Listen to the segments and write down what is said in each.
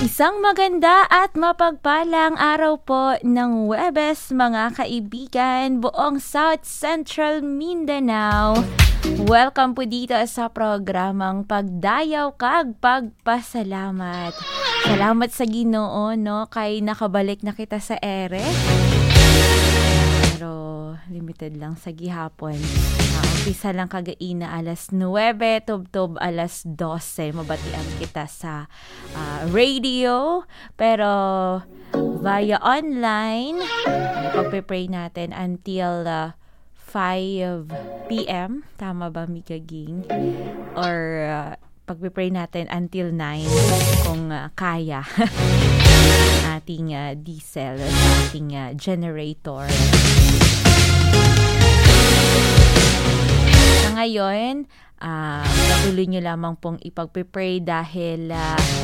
Isang maganda at mapagpalang araw po ng Huwebes mga kaibigan buong South Central Mindanao. Welcome po dito sa programang Pagdayaw Kag Pagpasalamat. Salamat sa Ginoo kay nakabalik na kita sa ere. Pero limited lang sa gihapon. Umpisa lang kagaina alas 9, tub-tub alas 12. Mabatian kita sa radio. Pero via online, pagpe-pray natin until 5 p.m. Tama ba, Mikaging? Or pagpe-pray natin until 9 kung kaya. Ating diesel, ating generator. Sa ngayon, patuloy nyo lamang pong ipagpe-pray dahil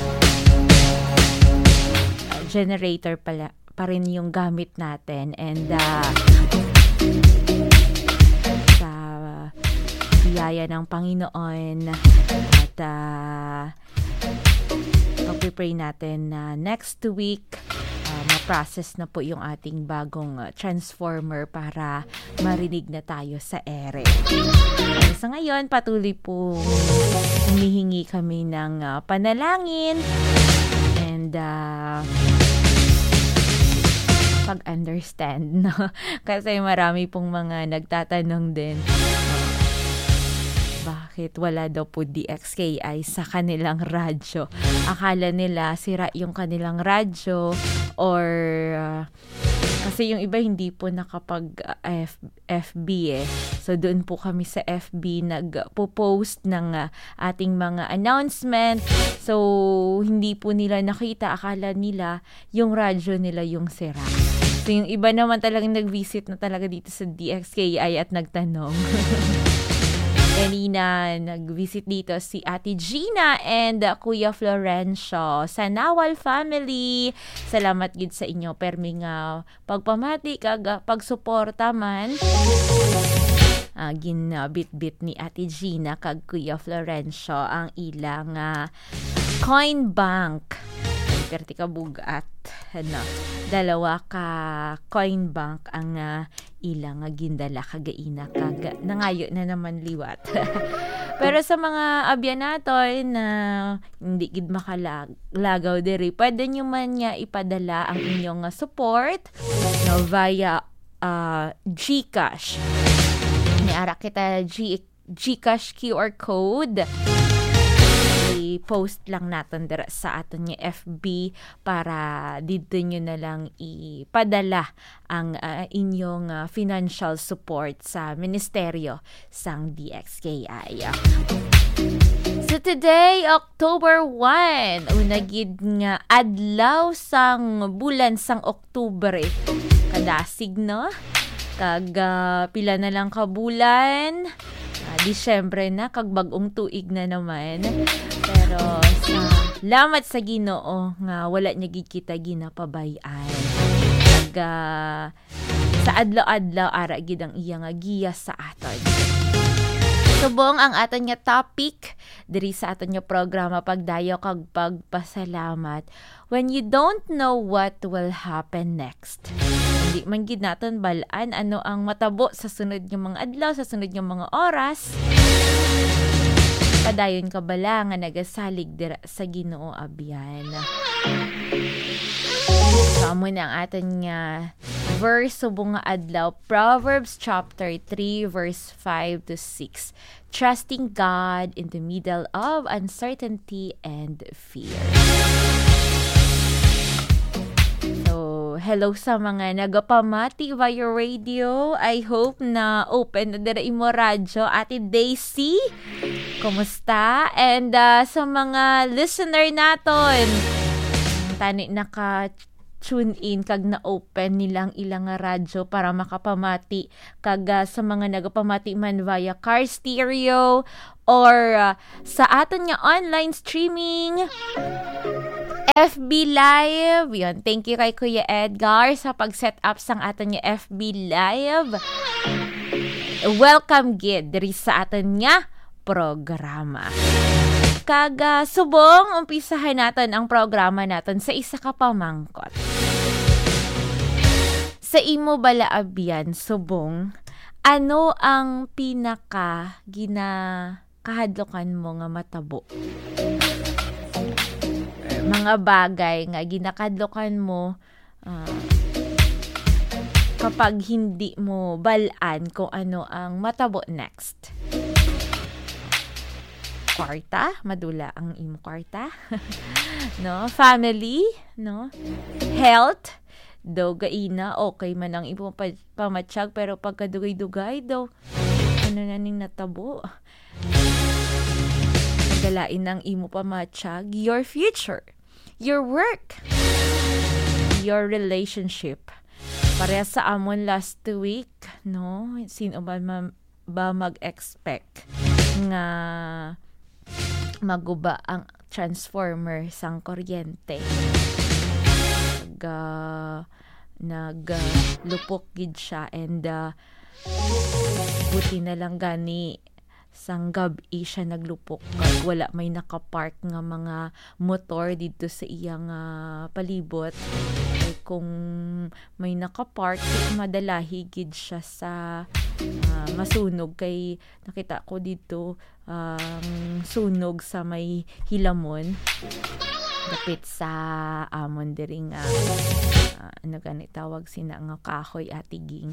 generator pa rin yung gamit natin. And sa biyaya ng Panginoon at pagpe-pray natin na next week ma-process na po yung ating bagong transformer para marinig na tayo sa ere. Sa ngayon, patuloy po humihingi kami ng panalangin and pag-understand. Kasi marami pong mga nagtatanong din, bakit wala daw po DXKI sa kanilang radyo? Akala nila sira yung kanilang radyo or kasi yung iba hindi po nakapag FB So doon po kami sa FB nagpo-post ng ating mga announcement. So hindi po nila nakita, akala nila yung radyo nila yung sira. So yung iba naman talagang nag-visit na talaga dito sa DXKI at nagtanong. Kanina, nag-visit dito si Ate Gina and Kuya Florencio sa Nawal family. Salamat gid sa inyo. Perming pagpamati kag pagsuporta man. Ginabit-bit ni Ate Gina kag Kuya Florencio ang ilang coin bank. Perti ka bugat. Dalawa ka coin bank ang ilang gindala kagaina kag nangayo na naman liwat. Pero sa mga abyan natin na hindi gid makalagaw diri, pwede nyo man niya ipadala ang inyong support via GCash. Niara kita GCash QR code. I-post lang natin dira sa aton nga FB para dito nyo na lang ipadala ang inyong financial support sa ministeryo sang DXKI. So today, October 1, unagid nga adlaw sang bulan sang Oktubre. Kadasig no? Kag pila na lang ka bulan. Disyembre na, kag bagong tuig na naman. Pero salamat sa Ginoo nga wala niya gid kita ginapabayan. Kag sa adlaw-adlaw ara gid ang iya nga giya sa aton. Subong ang aton nga topic diri sa aton nga programa Pagdayaw kag Pagpasalamat. When you don't know what will happen next. Hindi man gid naton balaan ano ang matabo sa sunod nga mga adlaw, sa sunod nga mga oras. Padayon ka bala nga nagasalig dira sa Ginoo abyan. Kamo na ang aton nga verse subong nga adlaw, Proverbs chapter 3 verse 5 to 6. Trusting God in the middle of uncertainty and fear. Hello sa mga nagapamati via radio. I hope na open na dira imo radyo. Ate Daisy, kumusta? And sa mga listener naton, tani naka-tune in kag na-open nilang ilang radyo para makapamati. Kag sa mga nagapamati man via car stereo or sa aton nga online streaming, FB Live. Yun. Thank you kay Kuya Edgar sa pag-set up sang aton nga FB Live. Welcome gid diri sa aton nga programa. Subong, umpisahan natin ang programa natin sa isa ka pamangkot. Sa imo balaabyan, subong, ano ang pinaka ginakahadlokan mo nga matabo? Mga bagay nga ginakadlokan mo kapag hindi mo balaan kung ano ang matabo next. Kwarta, madula ang imo kwarta. No, family, no? Health, daw gaina okay man ang imo pamatsyag pero pagkadugay-dugay daw ano na ning natabo. Galain ang imo pamatsyag, your future, your work, your relationship. Pareha sa amon last week, no? Sino ba mag-expect nga maguba ang transformer sang kuryente? Naglupok gid siya and buti na lang gani sang gabi siya naglupok kag wala may nakapark nga mga motor dito sa iyang palibot. Kung may nakapark, madala higid siya sa masunog. Kay nakita ko dito sunog sa may hilamon dapit sa amon diri nga ano gani tawag sina nga kahoy atiging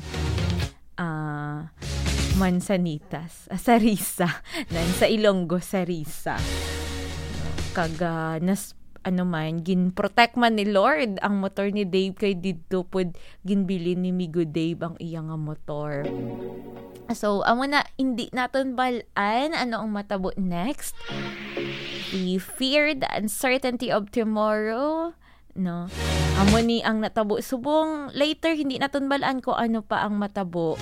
Mansanitas, Sarisa, nan sa Ilonggo, Sarisa. Kaga gin-protect man ni Lord ang motor ni Dave kay dito pod ginbili ni Migo Dave ang iyang motor. So, amo na hindi naton balaan ano ang matabo next. We fear the uncertainty of tomorrow. No. Amo ni ang natabo subong later hindi naton balaan ko ano pa ang matabo.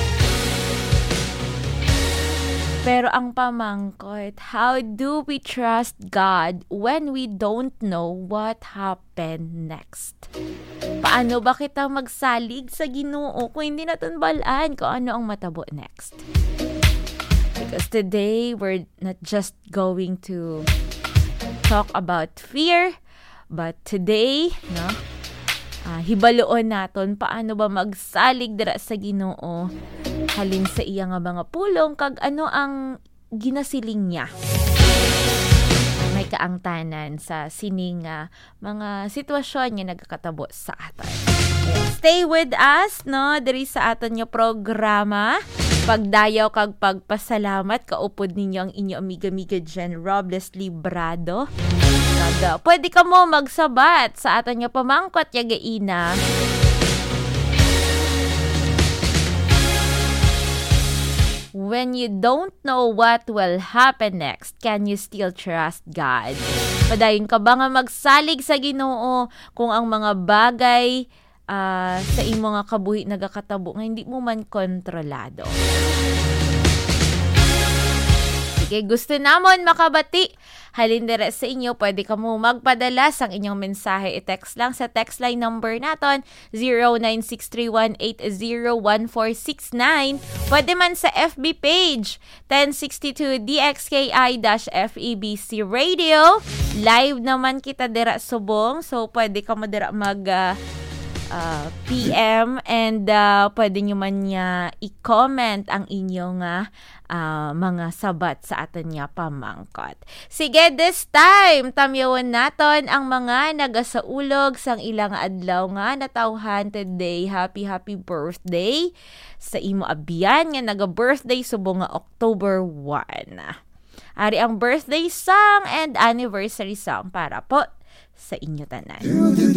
Pero ang pamangkot, how do we trust God when we don't know what happened next? Paano ba kita magsalig sa Ginoo kung hindi natin balaan kung ano ang matabo next? Because today, we're not just going to talk about fear, but today, no, hibaloon naton paano ba magsalig dira sa Ginoo halin sa iya nga mga pulong kag ano ang ginasiling niya. May kaangtanan sa sining mga sitwasyon nga nagkakatabo sa aton. Stay with us, no, diri sa aton nga programa. Pagdayaw kag pagpasalamat kaupod ninyo ang inyo amiga-amiga Jen Robles Librado. Pwede ka mo magsabat sa aton nga pamangkot yagaina. When you don't know what will happen next, can you still trust God? Padayon ka ba nga magsalig sa Ginoo kung ang mga bagay sa imo nga kabuhi nagakatabo nga hindi mo man kontrolado? Sige, gusto namon makabati. Halin dire sa inyo, pwede ka mo magpadala sang inyong mensahe. I-text lang sa text line number naton 0963-180-1469. Pwede man sa FB page 1062 DXKI-FEBC Radio. Live naman kita dira subong. So, pwede ka mo dira mag PM and pwede nyo man niya i-comment ang inyong mga sabat sa aton nga pamangkot. Sige, this time, tamyawan naton ang mga nagasaulog sang ilang adlaw nga natawhan today. Happy birthday sa imo abyan nga naga-birthday subong nga October 1. Ari ang birthday song and anniversary song para po sa inyo tanan.